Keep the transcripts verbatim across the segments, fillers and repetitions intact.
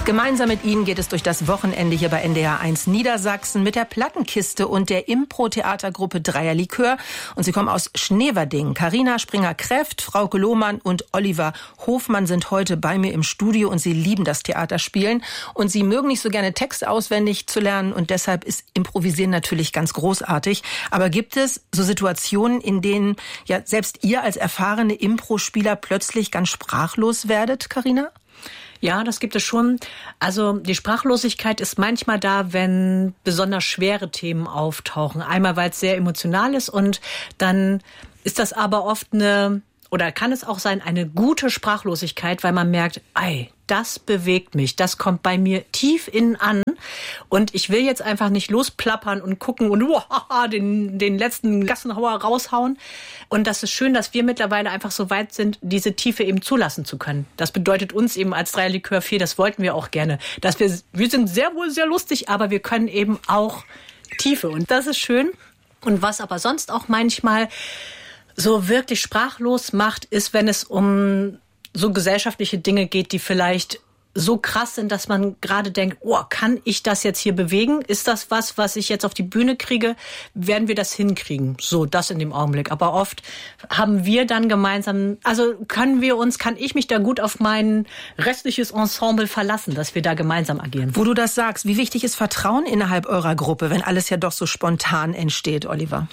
Gemeinsam mit Ihnen geht es durch das Wochenende hier bei N D R eins Niedersachsen mit der Plattenkiste und der Impro-Theatergruppe Dreierlikör. Und sie kommen aus Schneverding. Carina Springer-Kreft, Frauke Lohmann und Oliver Hofmann sind heute bei mir im Studio und sie lieben das Theaterspielen. Und sie mögen nicht so gerne Texte auswendig zu lernen und deshalb ist Improvisieren natürlich ganz großartig. Aber gibt es so Situationen, in denen ja selbst ihr als erfahrene Impro-Spieler plötzlich ganz sprachlos werdet, Carina? Ja, das gibt es schon. Also die Sprachlosigkeit ist manchmal da, wenn besonders schwere Themen auftauchen. Einmal, weil es sehr emotional ist und dann ist das aber oft eine, oder kann es auch sein, eine gute Sprachlosigkeit, weil man merkt, ei, das bewegt mich, das kommt bei mir tief innen an und ich will jetzt einfach nicht losplappern und gucken und uah, den, den letzten Gassenhauer raushauen. Und das ist schön, dass wir mittlerweile einfach so weit sind, diese Tiefe eben zulassen zu können. Das bedeutet uns eben als Dreierlikör viel, das wollten wir auch gerne, dass wir, wir sind sehr wohl sehr lustig, aber wir können eben auch Tiefe und das ist schön. Und was aber sonst auch manchmal so wirklich sprachlos macht, ist, wenn es um so gesellschaftliche Dinge geht, die vielleicht so krass sind, dass man gerade denkt, oh, kann ich das jetzt hier bewegen? Ist das was, was ich jetzt auf die Bühne kriege? Werden wir das hinkriegen? So, das in dem Augenblick. Aber oft haben wir dann gemeinsam, also können wir uns, kann ich mich da gut auf mein restliches Ensemble verlassen, dass wir da gemeinsam agieren. Wo du das sagst, wie wichtig ist Vertrauen innerhalb eurer Gruppe, wenn alles ja doch so spontan entsteht, Oliver?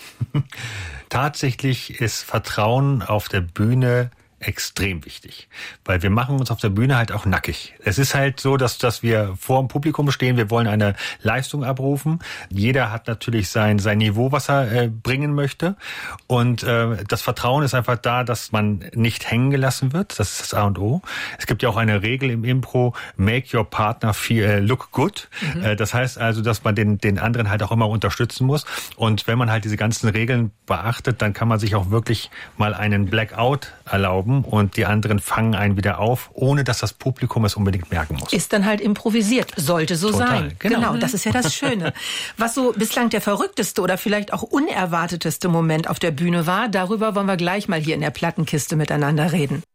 Tatsächlich ist Vertrauen auf der Bühne extrem wichtig, weil wir machen uns auf der Bühne halt auch nackig. Es ist halt so, dass dass wir vor dem Publikum stehen, wir wollen eine Leistung abrufen. Jeder hat natürlich sein sein Niveau, was er äh, bringen möchte und äh, das Vertrauen ist einfach da, dass man nicht hängen gelassen wird. Das ist das A und O. Es gibt ja auch eine Regel im Impro, make your partner feel, äh, look good. Mhm. Äh, das heißt also, dass man den den anderen halt auch immer unterstützen muss und wenn man halt diese ganzen Regeln beachtet, dann kann man sich auch wirklich mal einen Blackout erlauben und die anderen fangen einen wieder auf, ohne dass das Publikum es unbedingt merken muss. Ist dann halt improvisiert. Sollte so Total, sein. Genau. genau, das ist ja das Schöne. Was so bislang der verrückteste oder vielleicht auch unerwarteteste Moment auf der Bühne war, darüber wollen wir gleich mal hier in der Plattenkiste miteinander reden.